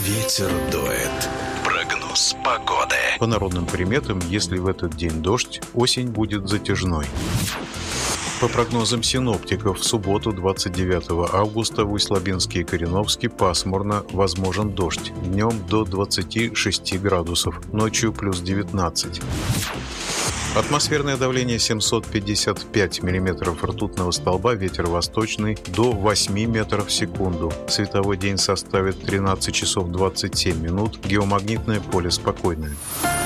Ветер дует. Прогноз погоды. По народным приметам, если в этот день дождь, осень будет затяжной. По прогнозам синоптиков, в субботу, 29 августа, в Усть-Лабинске и Кореновске пасмурно, возможен дождь. Днем до 26 градусов, ночью плюс 19. Атмосферное давление 755 миллиметров ртутного столба, ветер восточный до 8 метров в секунду. Световой день составит 13 часов 27 минут, геомагнитное поле спокойное.